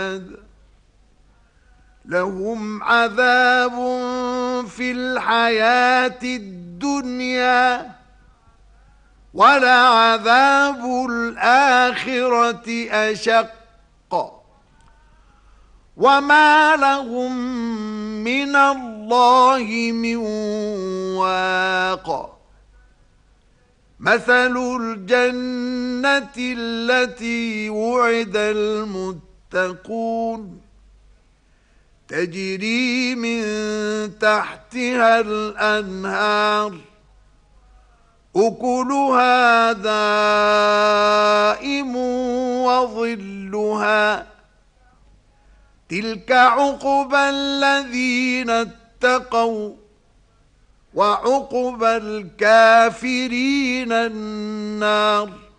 لهم عذاب في الحياة الدنيا ولعذاب الآخرة أشق وما لهم من الله من واق مثل الجنة التي وعد المتقون تجري من تحتها الأنهار أكلها دائم وظلها تلك عقبى الذين اتقوا وعقبى الكافرين النار.